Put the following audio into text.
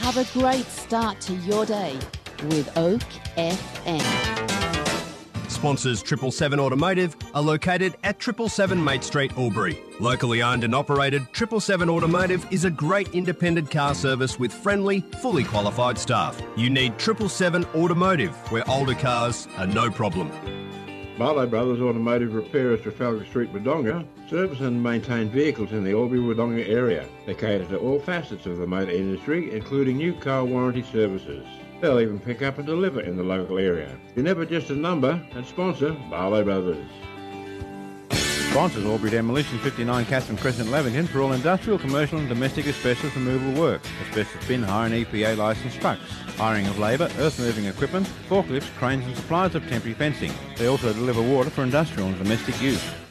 Have a great start to your day with Oak FM. Sponsors 777 Automotive are located at 777 Mate Street, Albury. Locally owned and operated, 777 Automotive is a great independent car service with friendly, fully qualified staff. You need 777 Automotive, where older cars are no problem. Barlow Brothers Automotive Repairers, Trafalgar Street, Wodonga, service and maintain vehicles in the Albury-Wodonga area. They cater to all facets of the motor industry, including new car warranty services. They'll even pick up and deliver in the local area. You're never just a number, and sponsor Barlow Brothers. Sponsors Albury Demolition, 59 Catherine Crescent, Lavington, for all industrial, commercial and domestic asbestos removal work. Asbestos bin hire and EPA licensed trucks. Hiring of labour, earth moving equipment, forklifts, cranes and supplies of temporary fencing. They also deliver water for industrial and domestic use.